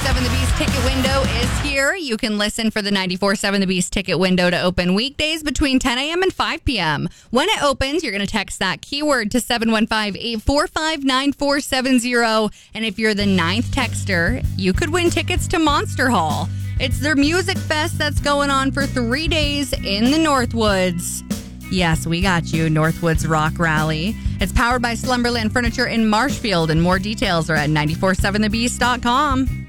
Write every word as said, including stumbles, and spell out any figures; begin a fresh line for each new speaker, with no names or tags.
seven The Beast ticket window is here. You can listen for the ninety-four seven The Beast ticket window to open weekdays between ten a.m. and five p.m. When it opens, you're going to text that keyword to seven one five, eight four five, nine four seven zero. And if you're the ninth texter, you could win tickets to Monster Hall. It's their music fest that's going on for three days in the Northwoods. Yes, we got you, Northwoods Rock Rally. It's powered by Slumberland Furniture in Marshfield, and more details are at nine four seven the beast dot com.